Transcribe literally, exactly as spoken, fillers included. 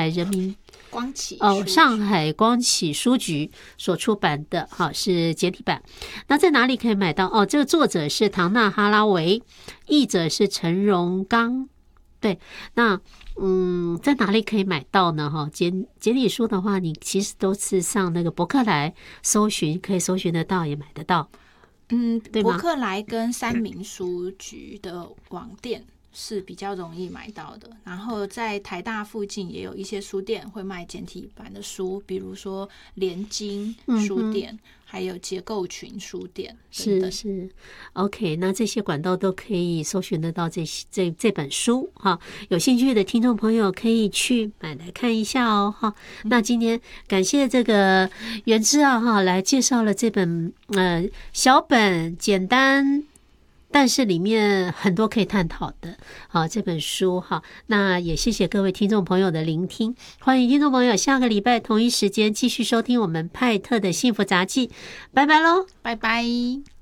海人民光启哦，上海光启书局所出版的，哈，是简体版。那在哪里可以买到？哦，这个作者是唐纳哈拉维，译者是陈荣刚。对，那嗯，在哪里可以买到呢？哈，简简体书的话，你其实都是上那个博客来搜寻，可以搜寻得到，也买得到。 嗯， 对吗？ 博客来跟三民书局的网店是比较容易买到的，然后在台大附近也有一些书店会卖简体版的书，比如说联经书店、嗯、还有结构群书店等等。 是是 OK， 那这些管道都可以搜寻得到这这这本书哈，有兴趣的听众朋友可以去买来看一下哦哈。那今天感谢这个元之啊哈来介绍了这本呃小本简单，但是里面很多可以探讨的，好这本书哈。那也谢谢各位听众朋友的聆听，欢迎听众朋友下个礼拜同一时间继续收听我们派特的幸福杂技，拜拜喽， 拜拜。